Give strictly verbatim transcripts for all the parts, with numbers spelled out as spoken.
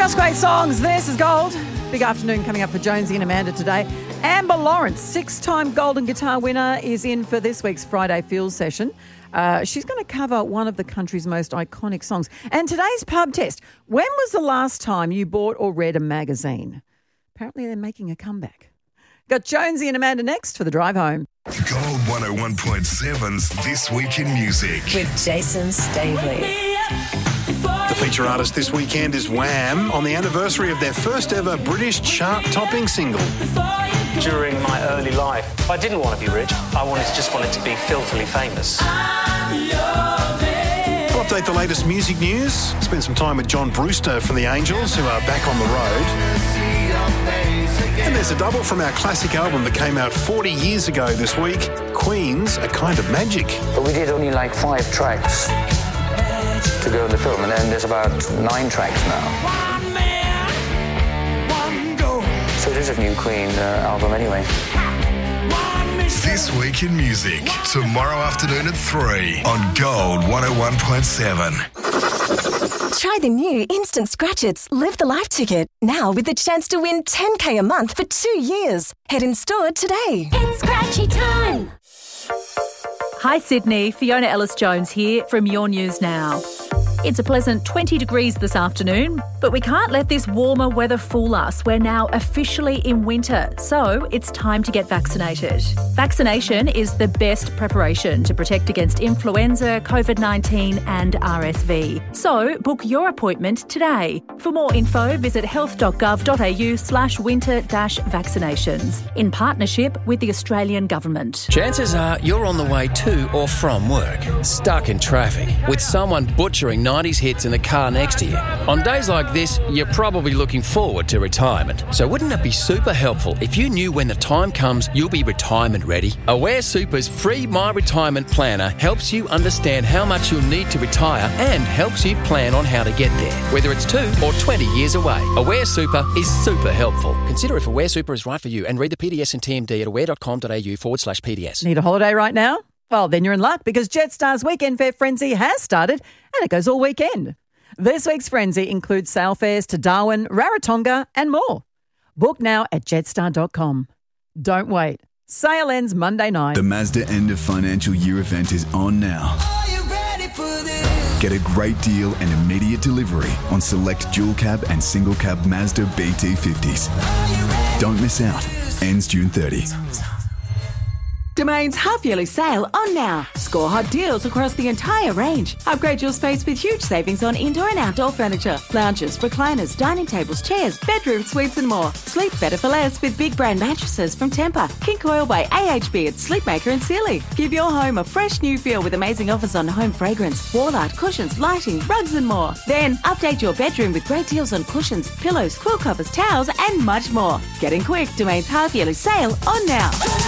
Just great songs. This is Gold. Big afternoon coming up for Jonesy and Amanda today. Amber Lawrence, six-time Golden Guitar winner, is in for this week's Friday Feels session. Uh, she's going to cover one of the country's most iconic songs. And today's pub test. When was the last time you bought or read a magazine? Apparently they're making a comeback. Got Jonesy and Amanda next for the drive home. Gold one oh one point seven's This Week in Music. With Jason Stavely. The feature artist this weekend is Wham! On the anniversary of their first ever British chart-topping single. During my early life, I didn't want to be rich. I wanted to just wanted to be filthily famous. We'll update the latest music news. Spend some time with John Brewster from the Angels, who are back on the road. And there's a double from our classic album that came out forty years ago this week, Queen's A Kind of Magic. But we did only like five tracks to go in the film, and then there's about nine tracks now. One man, one goal. So it is a new Queen uh, album anyway. This Week in Music, tomorrow afternoon at three on Gold one oh one point seven. Try the new Instant Scratch-Its Live the Life ticket, now with the chance to win ten K a month for two years. Head in store today. It's Scratchy time. Hi Sydney, Fiona Ellis-Jones here from Your News Now. It's a pleasant twenty degrees this afternoon, but we can't let this warmer weather fool us. We're now officially in winter, so it's time to get vaccinated. Vaccination is the best preparation to protect against influenza, COVID nineteen and R S V. So book your appointment today. For more info, visit health.gov.au slash winter dash vaccinations in partnership with the Australian Government. Chances are you're on the way to or from work, stuck in traffic, with someone butchering nineties hits in the car next to you. On days like this, you're probably looking forward to retirement. So wouldn't it be super helpful if you knew when the time comes you'll be retirement ready? Aware Super's free My Retirement Planner helps you understand how much you'll need to retire and helps you plan on how to get there, whether it's two or twenty years away. Aware Super is super helpful. Consider if Aware Super is right for you and read the P D S and T M D at aware.com.au forward slash PDS. Need a holiday right now? Well, then you're in luck because Jetstar's Weekend Fare Frenzy has started and it goes all weekend. This week's Frenzy includes sail fares to Darwin, Rarotonga and more. Book now at jetstar dot com. Don't wait. Sale ends Monday night. The Mazda end of financial year event is on now. Are you ready for this? Get a great deal and immediate delivery on select dual cab and single cab Mazda B T fifties. Don't miss out. Ends June thirtieth. Domain's half-yearly sale on now. Score hot deals across the entire range. Upgrade your space with huge savings on indoor and outdoor furniture, lounges, recliners, dining tables, chairs, bedroom suites and more. Sleep better for less with big brand mattresses from Tempur, King Coil by A H B at Sleepmaker and Sealy. Give your home a fresh new feel with amazing offers on home fragrance, wall art, cushions, lighting, rugs and more. Then update your bedroom with great deals on cushions, pillows, quilt covers, towels and much more. Get in quick. Domain's half-yearly sale on now.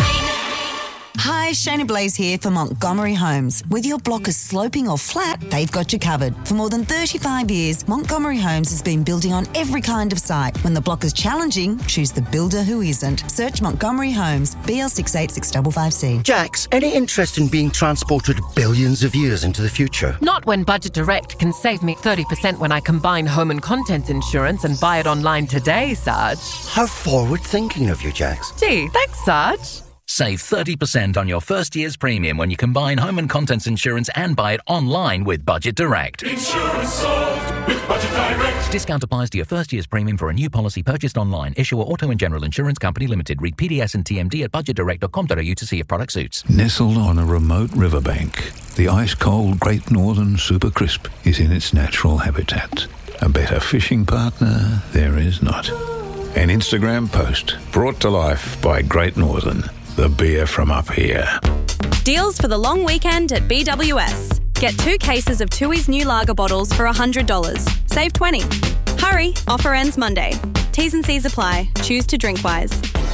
Hi, Shayna Blaze here for Montgomery Homes. Whether your block is sloping or flat, they've got you covered. For more than thirty-five years, Montgomery Homes has been building on every kind of site. When the block is challenging, choose the builder who isn't. Search Montgomery Homes, B L six eight six five five C. Jax, any interest in being transported billions of years into the future? Not when Budget Direct can save me thirty percent when I combine home and contents insurance and buy it online today, Sarge. How forward-thinking of you, Jax. Gee, thanks, Sarge. Save thirty percent on your first year's premium when you combine home and contents insurance and buy it online with Budget Direct. Insurance solved with Budget Direct. Discount applies to your first year's premium for a new policy purchased online. Issuer Auto and General Insurance Company Limited. Read P D S and T M D at budget direct dot com dot a u to see if product suits. Nestled on a remote riverbank, the ice-cold Great Northern Super Crisp is in its natural habitat. A better fishing partner there is not. An Instagram post brought to life by Great Northern. The beer from up here. Deals for the long weekend at B W S. Get two cases of Tooheys new lager bottles for one hundred dollars. Save twenty dollars. Hurry, offer ends Monday. T's and C's apply. Choose to drink wise.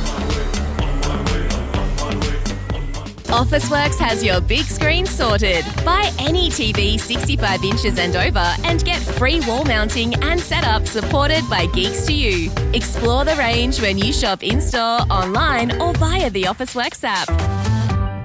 Officeworks has your big screen sorted. Buy any T V sixty-five inches and over and get free wall mounting and setup supported by Geeks to You. Explore the range when you shop in-store, online or via the Officeworks app.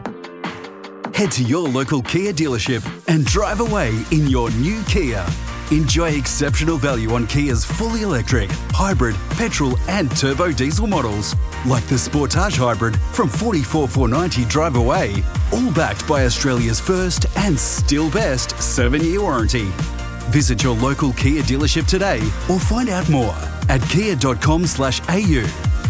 Head to your local Kia dealership and drive away in your new Kia. Enjoy exceptional value on Kia's fully electric, hybrid, petrol and turbo diesel models, like the Sportage Hybrid from forty-four thousand four hundred ninety dollars drive away, all backed by Australia's first and still best seven-year warranty. Visit your local Kia dealership today or find out more at kia dot com slash a u.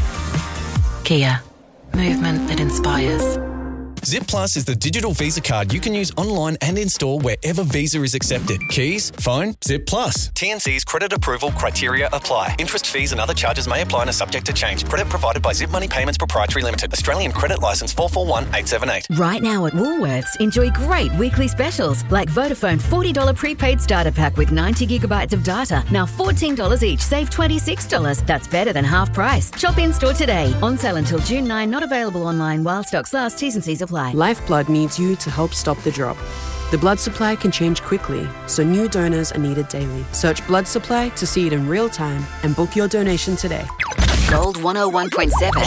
Kia. Movement that inspires. Zip Plus is the digital Visa card you can use online and in-store wherever Visa is accepted. Keys, phone, Zip Plus. T N C's credit approval criteria apply. Interest, fees and other charges may apply and are subject to change. Credit provided by Zip Money Payments Proprietary Limited. Australian Credit Licence four four one eight seven eight. Right now at Woolworths, enjoy great weekly specials like Vodafone forty dollars prepaid starter pack with ninety gigabytes of data. Now fourteen dollars each, save twenty-six dollars. That's better than half price. Shop in-store today. On sale until June ninth, not available online while stocks last. T's and C's apply. Lifeblood needs you to help stop the drop. The blood supply can change quickly, so new donors are needed daily. Search blood supply to see it in real time and book your donation today. Gold one oh one point seven.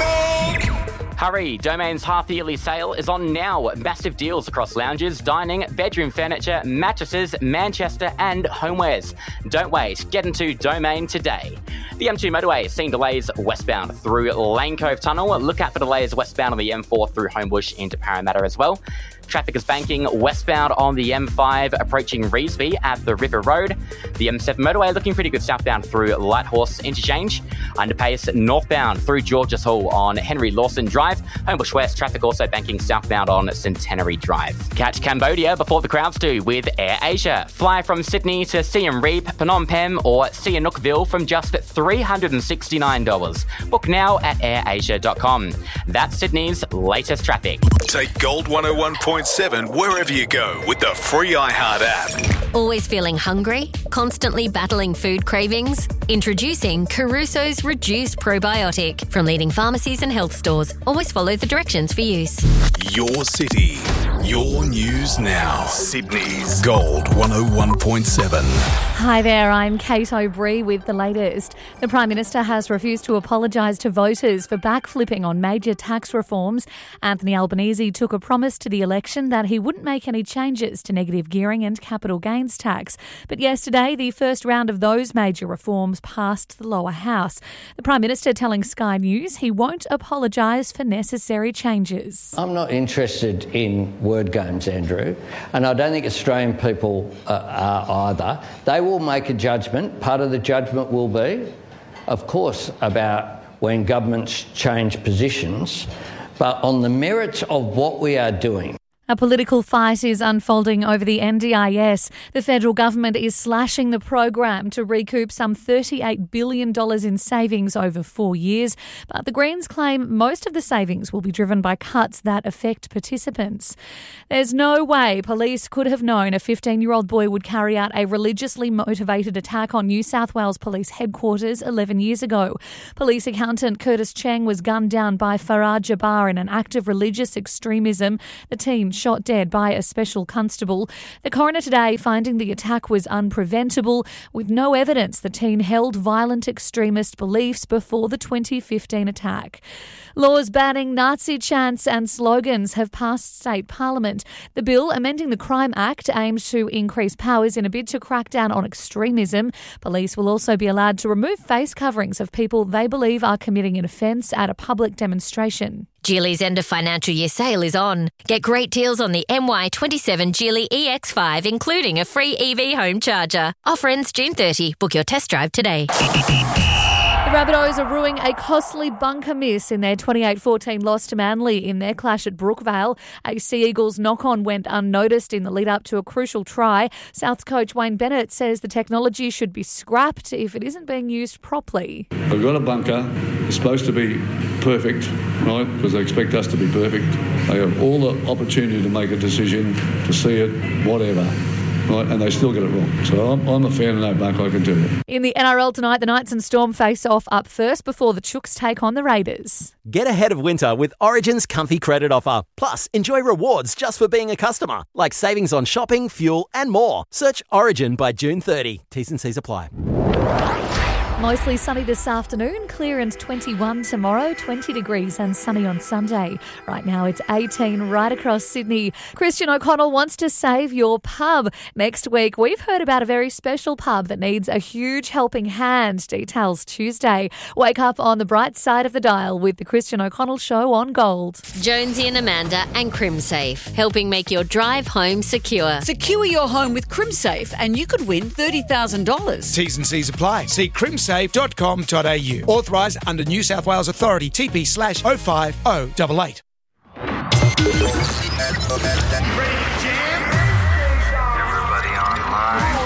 Hurry! Domain's half-yearly sale is on now. Massive deals across lounges, dining, bedroom furniture, mattresses, Manchester and homewares. Don't wait. Get into Domain today. The M two motorway has seen delays westbound through Lane Cove Tunnel. Look out for delays westbound on the M four through Homebush into Parramatta as well. Traffic is banking westbound on the M five approaching Revesby at the River Road. The M seven motorway looking pretty good southbound through Lighthorse Interchange. Underpace northbound through Georges Hall on Henry Lawson Drive. Homebush West traffic also banking southbound on Centenary Drive. Catch Cambodia before the crowds do with Air Asia. Fly from Sydney to Siem Reap, Phnom Penh or Sihanoukville from just three hundred sixty-nine dollars. Book now at air asia dot com. That's Sydney's latest traffic. Take Gold one oh one point seven wherever you go with the free iHeart app. Always feeling hungry? Constantly battling food cravings? Introducing Caruso's Reduced Probiotic from leading pharmacies and health stores. Always follow the directions for use. Your city, your news now. Sydney's Gold one oh one point seven. Hi there, I'm Kate O'Brien with the latest. The Prime Minister has refused to apologise to voters for backflipping on major tax reforms. Anthony Albanese took a promise to the election that he wouldn't make any changes to negative gearing and capital gains tax. But yesterday, the first round of those major reforms passed the lower house. The Prime Minister telling Sky News he won't apologise for necessary changes. I'm not interested in word games, Andrew, and I don't think Australian people uh, are either. They will make a judgment. Part of the judgment will be, of course, about when governments change positions, but on the merits of what we are doing. A political fight is unfolding over the N D I S. The federal government is slashing the program to recoup some thirty-eight billion dollars in savings over four years. But the Greens claim most of the savings will be driven by cuts that affect participants. There's no way police could have known a fifteen-year-old boy would carry out a religiously motivated attack on New South Wales Police headquarters eleven years ago. Police accountant Curtis Cheng was gunned down by Farah Jabbar in an act of religious extremism. The teen shot dead by a special constable. The coroner today finding the attack was unpreventable, with no evidence the teen held violent extremist beliefs before the twenty fifteen attack. Laws banning Nazi chants and slogans have passed state parliament. The bill amending the Crime Act aims to increase powers in a bid to crack down on extremism. Police will also be allowed to remove face coverings of people they believe are committing an offence at a public demonstration. Geely's end of financial year sale is on. Get great deals on the M Y twenty-seven Geely E X five, including a free E V home charger. Offer ends June thirtieth. Book your test drive today. The Rabbitohs are ruing a costly bunker miss in their twenty-eight fourteen loss to Manly in their clash at Brookvale. A Sea Eagles knock-on went unnoticed in the lead-up to a crucial try. Souths coach Wayne Bennett says the technology should be scrapped if it isn't being used properly. We've got a bunker. It's supposed to be perfect, right, because they expect us to be perfect. They have all the opportunity to make a decision, to see it, whatever. Right, and they still get it wrong. So I'm, I'm a fan of no bunker, I can tell you. In the N R L tonight, the Knights and Storm face off up first before the Chooks take on the Raiders. Get ahead of winter with Origin's comfy credit offer. Plus, enjoy rewards just for being a customer, like savings on shopping, fuel and more. Search Origin by June thirtieth. T's and C's apply. Mostly sunny this afternoon, clear and twenty-one tomorrow, twenty degrees and sunny on Sunday. Right now it's eighteen right across Sydney. Christian O'Connell wants to save your pub. Next week, we've heard about a very special pub that needs a huge helping hand. Details Tuesday. Wake up on the bright side of the dial with the Christian O'Connell Show on Gold. Jonesy and Amanda and CrimSafe, helping make your drive home secure. Secure your home with CrimSafe and you could win thirty thousand dollars. T's and C's apply. See crim safe dot com dot a u. Authorised under New South Wales Authority, T P slash oh five oh eight eight. Everybody online.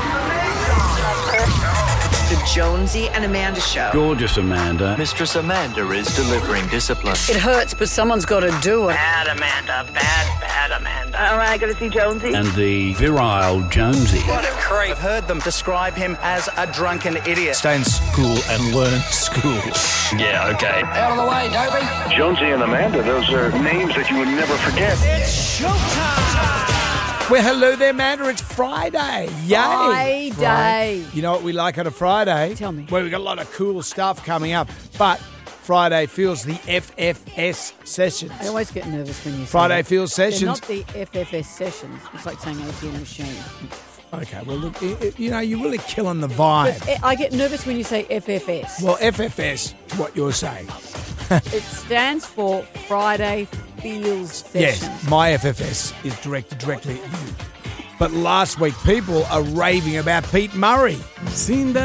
The Jonesy and Amanda Show. Gorgeous Amanda. Mistress Amanda is delivering discipline. It hurts, but someone's got to do it. Bad Amanda, bad, bad Amanda. All right, got to see Jonesy. And the virile Jonesy. What a creep. I've heard them describe him as a drunken idiot. Stay in school and learn school. Yeah, okay. Out of the way, Dopey. Jonesy and Amanda, those are names that you would never forget. It's showtime. Well, hello there, Amanda. It's Friday. Yay. Friday. You know what we like on a Friday? Tell me. Well, we've got a lot of cool stuff coming up. But Friday feels the F F S sessions. I always get nervous when you say Friday that. feels sessions. They're not the F F S sessions. It's like saying A T M machine. Okay, well, look, it, it, you know, you're really killing the vibe. But I get nervous when you say F F S. Well, F F S is what you're saying. It stands for Friday Feels Sessions. Yes, my F F S is directed directly at you. But last week, people are raving about Pete Murray. Seen that.